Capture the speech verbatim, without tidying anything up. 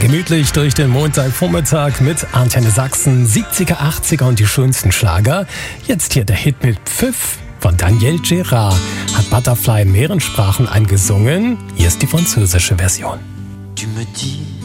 Gemütlich durch den Montagvormittag mit Antenne Sachsen, siebziger, achtziger und die schönsten Schlager. Jetzt hier der Hit mit Pfiff von Daniel Gérard. Hat Butterfly in mehreren Sprachen eingesungen. Hier ist die französische Version. Tu me dis